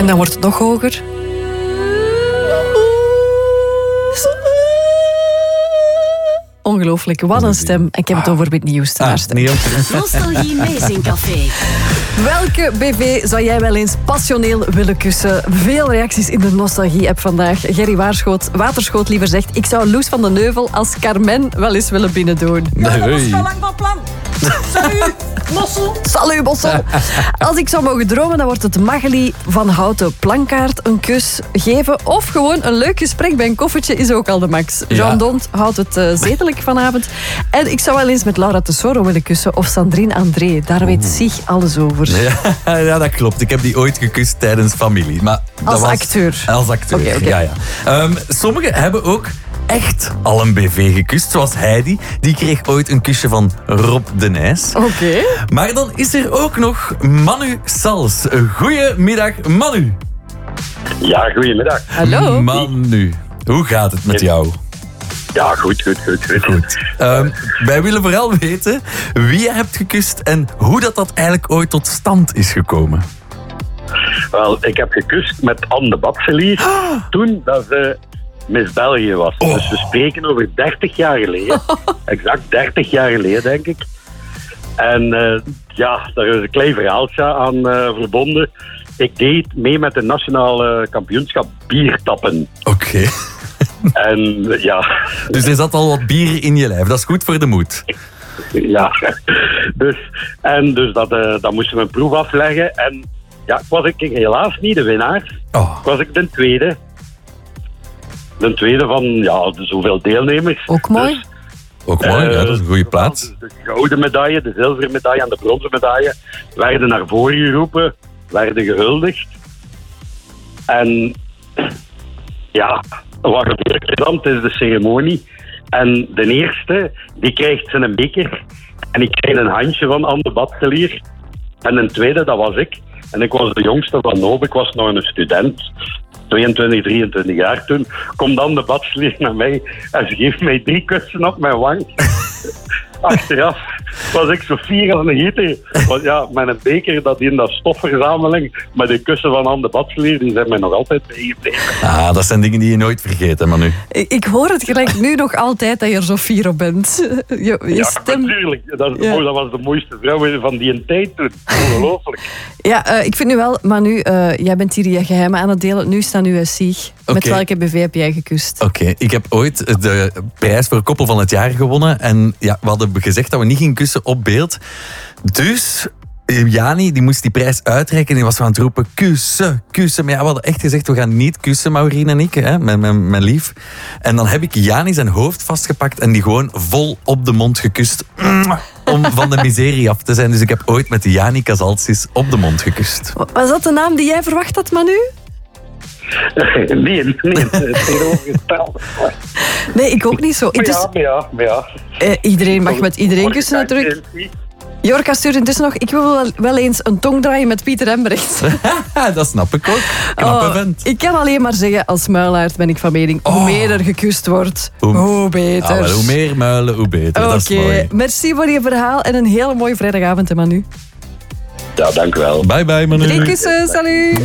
En dan wordt het nog hoger. Ongelooflijk, wat een stem. Ik heb het over Whitney Houston. Haar stem. Nostalgie Amazing Café. Welke BV zou jij wel eens passioneel willen kussen? Veel reacties in de nostalgie-app vandaag. Gerry Waterschoot liever zegt... Ik zou Loes van den Heuvel als Carmen wel eens willen binnendoen. Ja, dat was al lang van plan. Salut, Mossel. Salut, Bossel. Als ik zou mogen dromen, dan wordt het Magali van Houten Plankaart een kus geven. Of gewoon een leuk gesprek bij een koffertje is ook al de max. Jean Dont houdt het zedelijk vanavond. En ik zou wel eens met Laura Tesoro willen kussen. Of Sandrine André. Daar weet Sieg alles over. Ja, dat klopt. Ik heb die ooit gekust tijdens familie. Maar als acteur? Als acteur, Okay. ja. Sommigen hebben ook echt al een BV gekust, zoals Heidi. Die kreeg ooit een kusje van Rob de Nijs. Oké. Maar dan is er ook nog Manu Sals. Goedemiddag, Manu. Ja, goedemiddag. Hallo. Manu, hoe gaat het met jou? Ja, goed. Wij willen vooral weten wie je hebt gekust en hoe dat eigenlijk ooit tot stand is gekomen. Wel, ik heb gekust met Anne de Batselier toen dat ze Miss België was. Dus we spreken over 30 jaar geleden. Exact 30 jaar geleden, denk ik. En daar is een klein verhaaltje aan verbonden. Ik deed mee met de nationale kampioenschap biertappen. Oké. En ja... Dus er zat al wat bier in je lijf. Dat is goed voor de moed. Ja. Dus dat moesten we een proef afleggen. En ja, was ik helaas niet de winnaar. Was ik de tweede. De tweede van zoveel deelnemers. Ook mooi. Dus, ook mooi, dat is een goede plaats. De gouden medaille, de zilveren medaille en de bronzen medaille werden naar voren geroepen, werden gehuldigd. En ja, wat gebeurt er dan? Het is de ceremonie. En de eerste, die krijgt zijn beker. En ik krijg een handje van Anne de Batselier. En een tweede, dat was ik. En ik was de jongste van Noop. Ik was nog een student. 22, 23 jaar toen. Komt dan de Batselier naar mij. En ze geeft mij 3 kussen op mijn wang. Achteraf was ik zo fier als een gieter. Want ja, met een beker dat in dat stofverzameling, met de kussen van Anne de Batselier, die zijn mij nog altijd bijgebleven. Dat zijn dingen die je nooit vergeet, hè, Manu. Ik hoor het gelijk nu nog altijd dat je er zo fier op bent. Je stem... natuurlijk. Dat was de mooiste vrouw van die tijd toen. Ongelooflijk. Ja, ik vind nu wel, Manu, jij bent hier je geheimen aan het delen. Nu staat nu Sieg. Met welke BV heb jij gekust? Oké, ik heb ooit de prijs voor koppel van het jaar gewonnen. En ja, we hadden gezegd dat we niet gingen kussen op beeld. Dus Jani, die moest die prijs uitreiken en die was aan het roepen, kussen. Maar ja, we hadden echt gezegd, we gaan niet kussen, Maureen en ik, hè, mijn lief. En dan heb ik Jani zijn hoofd vastgepakt en die gewoon vol op de mond gekust. Om van de miserie af te zijn. Dus ik heb ooit met Jani Casalsis op de mond gekust. Was dat de naam die jij verwacht had, Manu? Nee, het tegenovergestelde. Nee, ik ook niet zo. Maar ja. Iedereen mag met iedereen kussen natuurlijk. Jorka stuurt intussen nog... Ik wil wel eens een tong draaien met Pieter Embrecht. Dat snap ik ook. Knappe vent. Ik kan alleen maar zeggen, als muilaard ben ik van mening... Hoe meer er gekust wordt, hoe beter. Hoe meer muilen, hoe beter. Dat is mooi. Merci voor je verhaal en een hele mooie vrijdagavond, Manu. Ja, dank u wel. Bye bye, Manu. 3 kussen, salut.